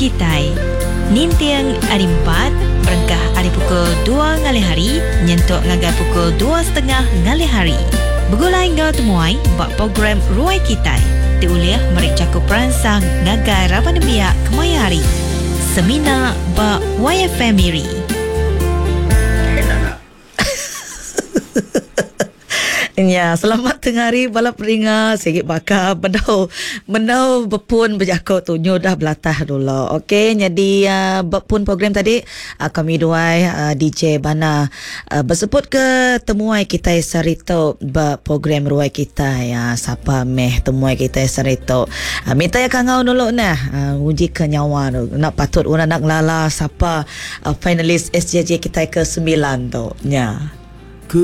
Kitai. Nintiang hari 4, perengkah hari pukul 2 ngalih hari, nyentuk ngagai pukul 2.30 ngalih hari. Begulai ngau temuai bak program Ruai Kitai. Diuliah merik cakup peransang ngagai Raban Biak Kemayari. Semina bak YFM Miri. Ya, selamat tengah hari balap ringa sikit bakar menau berpun berjakut tu nyo dah belatah dulu. Okey, jadi berpun program tadi kami duai DJ Bana bersebut ke temuai kita sarito program Ruai Kita ya, siapa meh temuai kita sarito. Minta ya kangau dulu nah uji kenyawa tu. Nak patut orang nak lala siapa finalis SJJ kita ke-9 tu. Ya.